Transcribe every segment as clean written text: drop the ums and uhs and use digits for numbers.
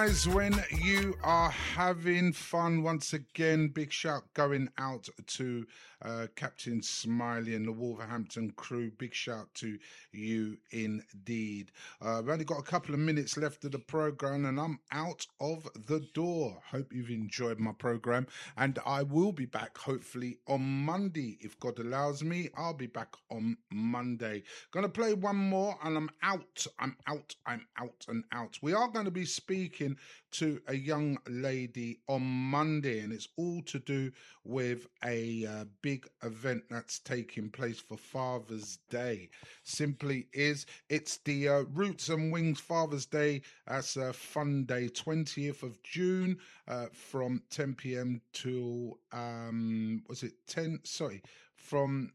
Guys, when you are having fun once again, big shout going out to Captain Smiley and the Wolverhampton crew. Big shout to you indeed. I've only got a couple of minutes left of the program and I'm out of the door. Hope you've enjoyed my program, and I will be back hopefully on Monday. If God allows me, I'll be back on Monday. Gonna play one more and I'm out and out. We are going to be speaking to a young lady on Monday, and it's all to do with a big event that's taking place for Father's Day. Simply is, it's the Roots and Wings Father's Day. That's a fun day, 20th of June, from 10 p.m. till was it 10? Sorry, from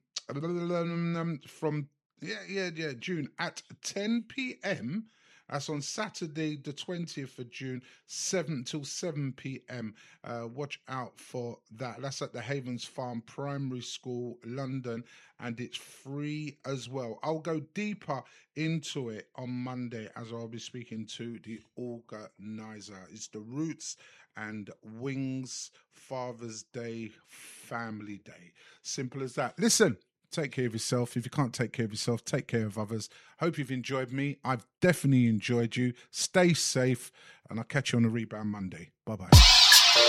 June at 10 p.m. That's on Saturday, the 20th of June, 7 till 7 p.m. Watch out for that. That's at the Havens Farm Primary School, London, and it's free as well. I'll go deeper into it on Monday as I'll be speaking to the organizer. It's the Roots and Wings Father's Day Family Day. Simple as that. Listen. Take care of yourself. If you can't take care of yourself, take care of others. Hope you've enjoyed me. I've definitely enjoyed you. Stay safe, and I'll catch you on the rebound Monday. Bye-bye.